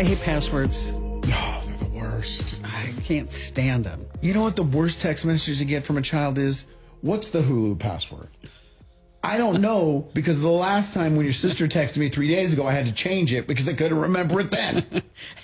I hate passwords. Oh, they're the worst. I can't stand them. You know what the worst text message to get from a child is? What's the Hulu password? I don't know, because the last time when your sister texted me 3 days ago, I had to change it because I couldn't remember it then.